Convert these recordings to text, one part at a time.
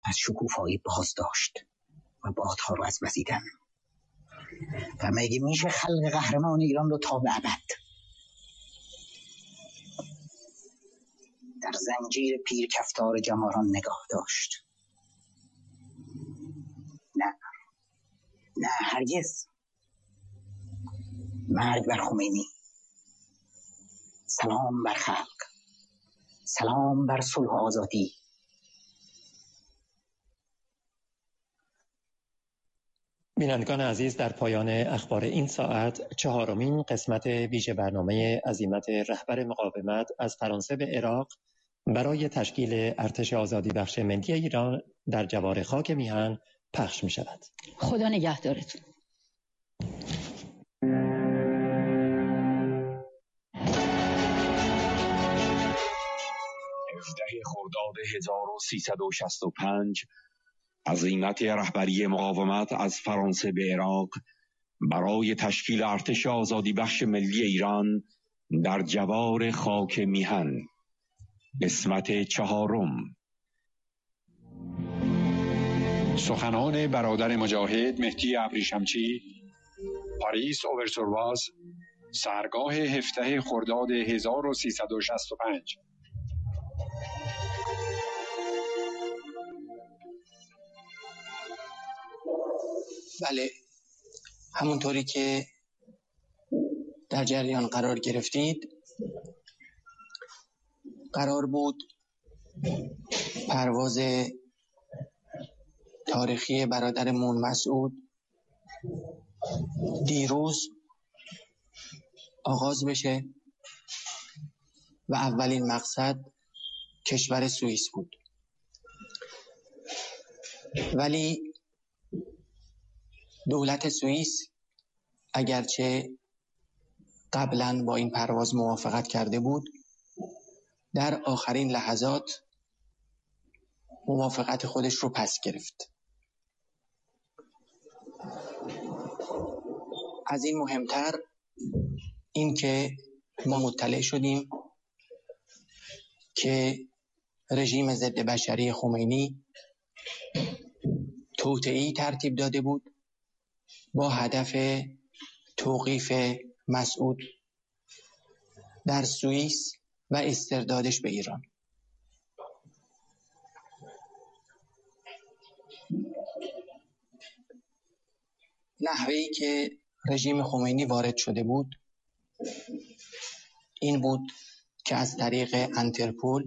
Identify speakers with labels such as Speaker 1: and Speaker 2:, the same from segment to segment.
Speaker 1: از شکوفایی باز داشت و بادها رو از وزیدن. و مگه میشه خلق قهرمان ایران رو تا به ابد در زنجیر پیر کفتار جماران نگاه داشت؟ نه هرگز. مرگ بر خمینی، سلام بر خلق، سلام بر صلح و آزادی.
Speaker 2: بینندگان عزیز، در پایان اخبار این ساعت چهارمین قسمت ویژه برنامه عزیمت رهبر مقاومت از فرانسه به عراق برای تشکیل ارتش آزادی بخش ملی ایران در جوار خاک میهن پخش می شود.
Speaker 3: خدا نگهدارتون.
Speaker 4: خرداد 1365 عزیمت رهبری مقاومت از فرانسه به عراق برای تشکیل ارتش آزادی بخش ملی ایران در جوار خاک میهن. قسمت چهارم.
Speaker 5: سخنان برادر مجاهد مهدی ابریشمچی، پاریس اوورسورواز، سحرگاه 17 خرداد 1365.
Speaker 6: بله، همونطوری که در جریان قرار گرفتید، قرار بود پرواز تاریخی برادرمون مسعود دیروز آغاز بشه و اولین مقصد کشور سوئیس بود. ولی دولت سوئیس اگرچه قبلا با این پرواز موافقت کرده بود، در آخرین لحظات موافقت خودش رو پس گرفت. از این مهمتر این که ما مطلع شدیم که رژیم ضد بشری خمینی توطئه‌ای ترتیب داده بود با هدف توقیف مسعود در سوئیس و استردادش به ایران. نحوهی که رژیم خمینی وارد شده بود این بود که از طریق انترپول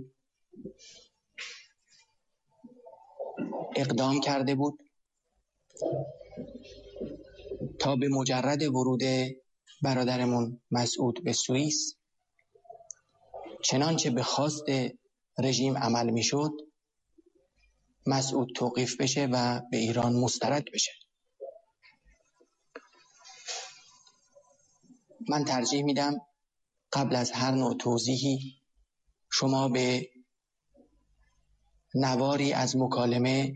Speaker 6: اقدام کرده بود تا به مجرد ورود برادرمون مسعود به سوئیس، چنانچه به خواست رژیم عمل میشد، مسعود توقیف بشه و به ایران مسترد بشه. من ترجیح میدم قبل از هر نوع توضیحی شما به نواری از مکالمه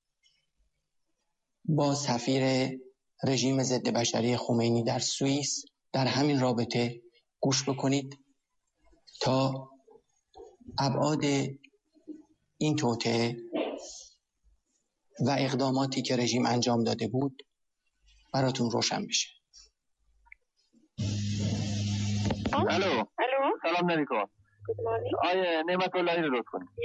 Speaker 6: با سفیر رژیم ضد بشری خمینی در سوئیس در همین رابطه گوش بکنید تا ابعاد این توطئه و اقداماتی که رژیم انجام داده بود براتون روشن بشه.
Speaker 7: الو سلام علیکم. آیه نعمت اللهی رو لطف کنید.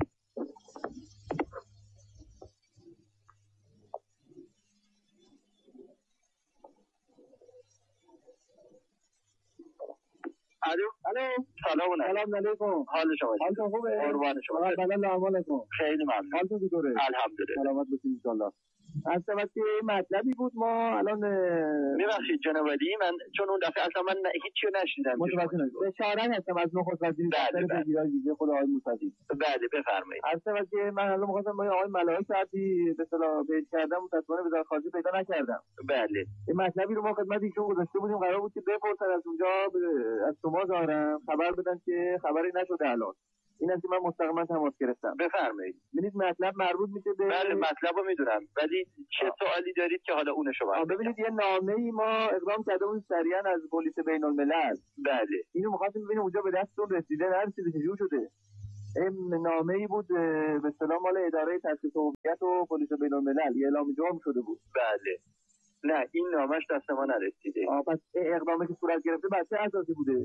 Speaker 7: الو سلام علیکم. حال شما حالتون خوبه؟ قربان شما. بله احوالتون خیلی ممنون. حالتون چطوره؟ الحمدلله. سلامت باشید ان شاء الله. اصلا که مطلبی بود ما الان
Speaker 8: ببخشید جناب علی، من چون اون دفعه اصلا من هیچی نشنیدم.
Speaker 7: متوجه نشدم. بشارت هستم از نخست وزیر دفتر بگیرای ویژه خود آقای موسوی.
Speaker 8: بله بفرمایید.
Speaker 7: اصلا که من الان می‌خواستم با آقای ملائک ساعتی به اصطلاح بیت کردم، متأسفانه وزارت خارجه پیدا نکردم.
Speaker 8: بله.
Speaker 7: این مطلبی رو ما خدمت ایشون گذاشته بودیم، قرار بود که بپرسن از اونجا از شما ظاهرا خبر بدن که خبری نشده الان. این از من مستقیما تماس گرفتم.
Speaker 8: بفرمایید.
Speaker 7: ببینید مطلب مربوط میشه به
Speaker 8: بله مطلبو میدونم، ولی چه سوالی دارید که حالا اون شما
Speaker 7: ببینید یه نامه‌ای ما اقدام کرده بودیم سریعا از پلیس بین‌الملل.
Speaker 8: بله.
Speaker 7: اینو می‌خواستیم ببینیم اونجا به دستتون رسیده نرسیده چجور شده. این نامه‌ای بود به اصطلاح مال اداره تاسیس هویت و پلیس بین‌الملل اعلام جرم شده بود.
Speaker 8: بله. نه این نامش دست ما نرسیده.
Speaker 7: پس اقدامی که صورت گرفته بر چه اساسی بوده؟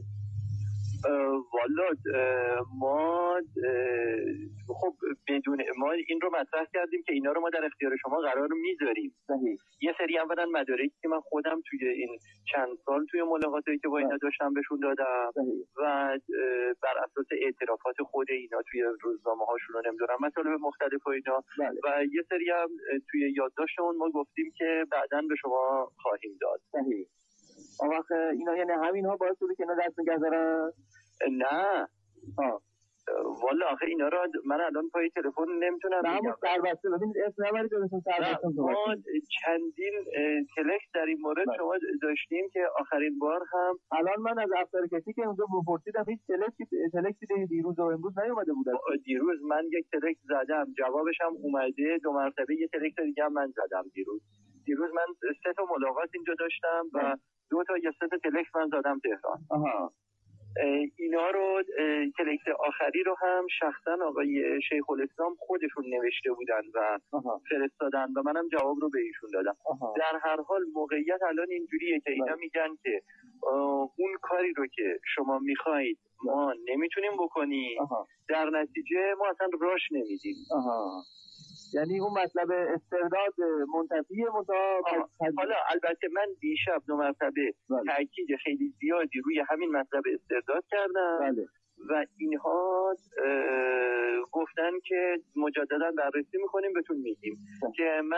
Speaker 8: والا ما خب بدون ما این رو مطرح کردیم که اینا رو ما در اختیار شما قرار میذاریم. یه سری اولا مدارکی که من خودم توی این چند سال توی ملاقاتی که با اینا داشتم بهشون دادم و بر اساس اعترافات خود اینا توی روزنامه هاشون رو نمیدونم مطالب مختلف و اینا و یه سری هم توی یادداشتمون ما گفتیم که بعداً به شما خواهیم داد.
Speaker 7: آخه اینا یعنی همین ها باعث شده که اینا دست نگه دارن؟
Speaker 8: نه والا آخه اینا رو من الان پای تلفن نمیتونم
Speaker 7: بگم. سربسته ببینید اسم نبرید بهتون سربسته.
Speaker 8: ما چندین تلکس در این مورد شما داشتیم که آخرین بار هم
Speaker 7: الان من از افسر کسی که اونجا پرسیدم هیچ تلکسی دیروز و امروز نیومده بود.
Speaker 8: دیروز من یک تلکس زدم جوابش هم اومده 2 مرتبه یه تلکس دیگه هم من زدم دیروز من 3 تا ملاقات اینجا داشتم و 2 تا یا 3 تا تلکس من زدم تهران. اینا رو تلکس آخری رو هم شخصا آقای شیخ الاسلام خودشون نوشته بودن و فرستادن و منم جواب رو به ایشون دادم. در هر حال موقعیت الان اینجوریه که اینا میگن که اون کاری رو که شما میخواید ما نمیتونیم بکنیم در نتیجه ما اصلا راش نمیدیم.
Speaker 7: یعنی اون مطلب استرداد منتفیه
Speaker 8: حالا البته من دیشب 2 مرتبه تاکید خیلی زیادی روی همین مطلب استرداد کردم و اینها گفتن که مجددا بررسی میکنیم بهتون میگیم که من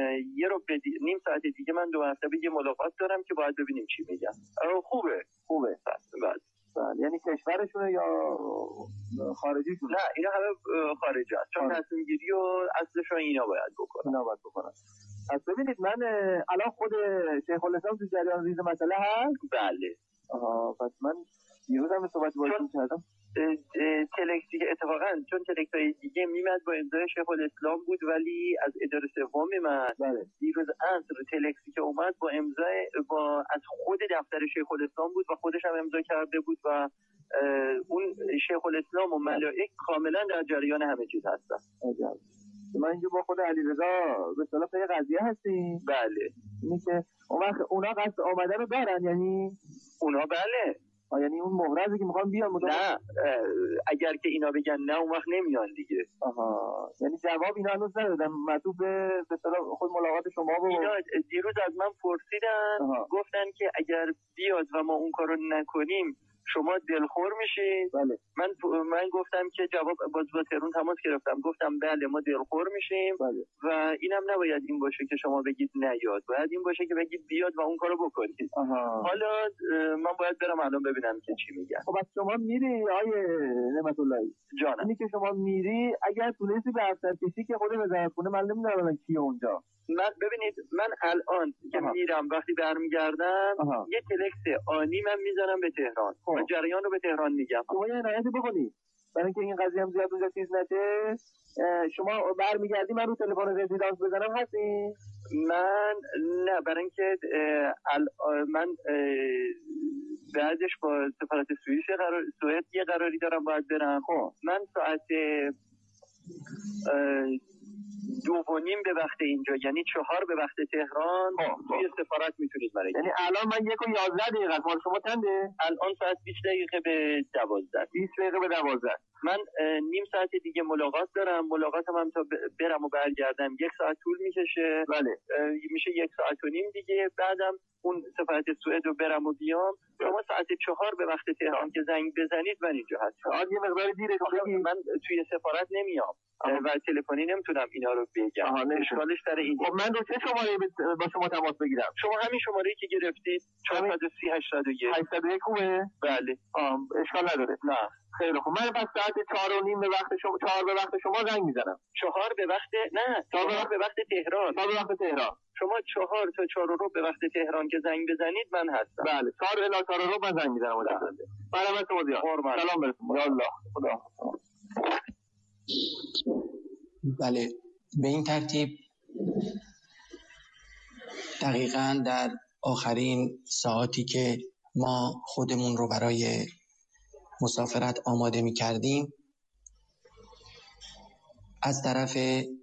Speaker 8: نیم ساعت دیگه من 2 مرتبه یه ملاقات دارم که باید ببینیم چی میگن. خوبه
Speaker 7: بله. یعنی کشورشونه یا خارجیشونه؟
Speaker 8: نه اینا همه خارجی هست چون تصمیم گیری و اصلشون اینا باید بکنن.
Speaker 7: پس ببینید من الان خود شیخ الاسلام تو جریان ریز مسئله هست؟
Speaker 8: بله.
Speaker 7: پس من دیروز هم صحبت باشون کردم
Speaker 8: تلکسی که اتفاقا چون تلکسای دیگه میمد با امضای شیخ الاسلام بود ولی از اداره سوم میمد. دیروز عصر تلکسی که اومد با امضای از خود دفتر شیخ الاسلام بود و خودش هم امضا کرده بود و اون شیخ الاسلام و ملائک کاملا در جریان همه چیز هستن.
Speaker 7: من اینجا با خود علیرضا به اصطلاح پی قضیه هستیم.
Speaker 8: بله.
Speaker 7: اینی که اونا قصد آمدن رو دارن یعنی
Speaker 8: اونا بله.
Speaker 7: یعنی اون مهرزی که میخوان بیان
Speaker 8: نه اگر که اینا بگن نه اون وقت نمیان دیگه.
Speaker 7: یعنی جواب اینا هنوز ندادن مطلوب به اصطلاح خود ملاقات شما با
Speaker 8: اینا دیروز از من پرسیدن گفتن که اگر بیاد و ما اون کارو نکنیم شما دلخور میشید. من گفتم که جواب با تهران تماس گرفتم گفتم بله ما دلخور میشیم و اینم نباید این باشه که شما بگید نیاد باید این باشه که بگید بیاد و اون کارو بکنید. حالا من باید برم الان ببینم که چی میگن.
Speaker 7: خب از شما میری آیه نعمت اللهی
Speaker 8: جانم
Speaker 7: اینی که شما میری اگر تونستی به افسر کشی که خود وزارت خونه من نمیدونم کیه اونجا.
Speaker 8: من ببینید من الان که میرم وقتی برمیگردم یه تلکس آنی من میذارم به تهران و جریان رو به تهران میگم.
Speaker 7: شما یه عنایتی بکنید برای اینکه این قضیه هم زیاد اونجا چیز نشه. شما برمیگردی من رو تلفن رزیدانس بزنم هستی؟
Speaker 8: من نه برای اینکه من بعدش با سفارت سوئد یه قراری دارم باید برم. من ساعت 2:30 به وقت اینجا یعنی 4 به وقت تهران توی سفارت میتونید برید.
Speaker 7: یعنی الان من 1:11 مال شما چنده؟
Speaker 8: الان ساعت 20 دقیقه به 12.
Speaker 7: 20 دقیقه به 12.
Speaker 8: من نیم ساعت دیگه ملاقات دارم. ملاقاتم هم تا برم و برگردم 1 ساعت طول میکشه. میشه 1 ساعت و نیم دیگه. بعدم اون سفارت سوئد رو برم و بیام. شما ساعت 4 به وقت تهران که زنگ بزنید من اینجا هستم.
Speaker 7: یه مقدار دیره
Speaker 8: من توی سفارت نمیام و تلفنی نمیتونم اینا رو بگم. اشکالش سر این.
Speaker 7: خب من رو چه شماره با شما تماس بگیرم؟
Speaker 8: شما همین شماره‌ای که گرفتید 430 81
Speaker 7: خوبه؟
Speaker 8: بله.
Speaker 7: اشکال نداره.
Speaker 8: نه
Speaker 7: خیلی خوب. من پس ساعت 4:30 به وقت شما 4 به وقت شما زنگ میزنم.
Speaker 8: 4 به وقت نه 4 به وقت تهران.
Speaker 7: 4 به وقت تهران.
Speaker 8: شما 4 تا 4:15 به وقت تهران که زنگ بزنید من هستم.
Speaker 7: بله 4 الی 4:15 من زنگ میزنم. برام شما زیاد. سلام براتون. یا الله خدا.
Speaker 6: بله به این ترتیب دقیقاً در آخرین ساعاتی که ما خودمون رو برای مسافرت آماده می کردیم از طرف